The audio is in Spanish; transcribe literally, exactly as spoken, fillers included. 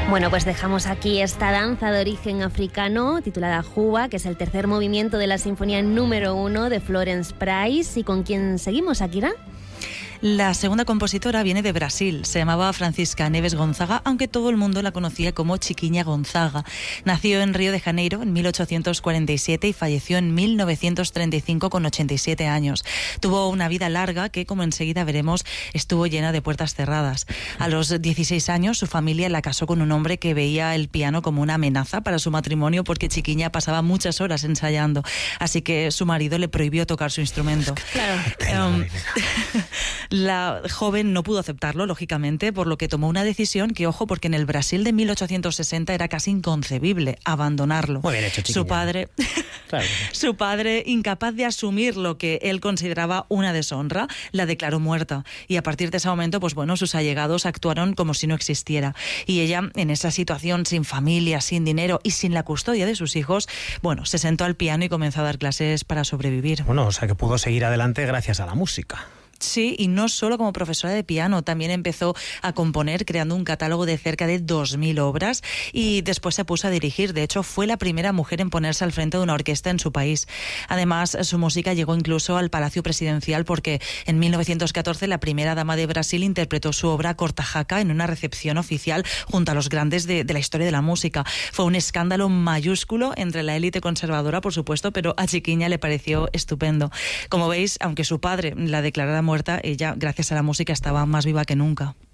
Bueno, pues dejamos aquí esta danza de origen africano titulada Juba, que es el tercer movimiento de la sinfonía número uno de Florence Price. ¿Y con quién seguimos, Akira? La segunda compositora viene de Brasil, se llamaba Francisca Neves Gonzaga, aunque todo el mundo la conocía como Chiquinha Gonzaga. Nació en Río de Janeiro en mil ochocientos cuarenta y siete y falleció en mil novecientos treinta y cinco con ochenta y siete años. Tuvo una vida larga que, como enseguida veremos, estuvo llena de puertas cerradas. A los dieciséis años su familia la casó con un hombre que veía el piano como una amenaza para su matrimonio porque Chiquinha pasaba muchas horas ensayando, así que su marido le prohibió tocar su instrumento. Claro. Um, La joven no pudo aceptarlo, lógicamente, por lo que tomó una decisión que, ojo, porque en el Brasil de mil ochocientos sesenta era casi inconcebible abandonarlo. Muy bien hecho, chiquilla. Su padre, claro. Su padre, incapaz de asumir lo que él consideraba una deshonra, la declaró muerta. Y a partir de ese momento, pues bueno, sus allegados actuaron como si no existiera. Y ella, en esa situación, sin familia, sin dinero y sin la custodia de sus hijos, bueno, se sentó al piano y comenzó a dar clases para sobrevivir. Bueno, o sea que pudo seguir adelante gracias a la música. Sí, y no solo como profesora de piano, también empezó a componer creando un catálogo de cerca de dos mil obras y después se puso a dirigir. De hecho, fue la primera mujer en ponerse al frente de una orquesta en su país. Además, su música llegó incluso al Palacio Presidencial porque en mil novecientos catorce la primera dama de Brasil interpretó su obra Cortajaca en una recepción oficial junto a los grandes de, de la historia de la música. Fue un escándalo mayúsculo entre la élite conservadora, por supuesto, pero a Chiquinha le pareció estupendo. Como veis, aunque su padre la declarara muerta, ella, gracias a la música, estaba más viva que nunca.